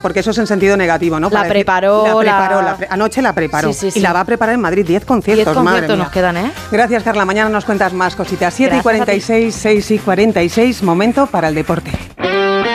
Porque eso es en sentido negativo, ¿no? La preparó. Anoche la preparó. Sí. Y la va a preparar en Madrid. 10 conciertos, 10 madre conciertos mía. nos quedan, ¿eh? Gracias, Carla. Mañana nos cuentas más cositas. 7:46, Gracias a ti. 6:46. Momento para el deporte.